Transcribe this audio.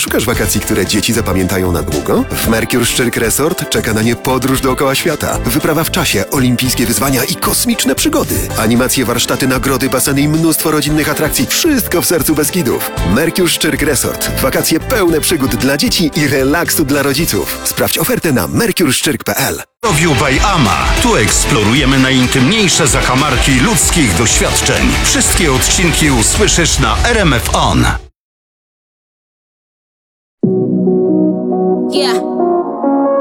Szukasz wakacji, które dzieci zapamiętają na długo? W Mercure Szczyrk Resort czeka na nie podróż dookoła świata, wyprawa w czasie, olimpijskie wyzwania i kosmiczne przygody. Animacje, warsztaty, nagrody, baseny i mnóstwo rodzinnych atrakcji. Wszystko w sercu Beskidów. Mercure Szczyrk Resort. Wakacje pełne przygód dla dzieci i relaksu dla rodziców. Sprawdź ofertę na mercureszczyrk.pl. View by Ama. Tu eksplorujemy najintymniejsze zakamarki ludzkich doświadczeń. Wszystkie odcinki usłyszysz na RMF On. Yeah.